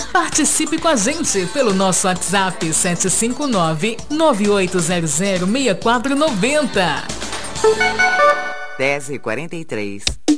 Participe com a gente pelo nosso WhatsApp 759-9800-6490. 10h43.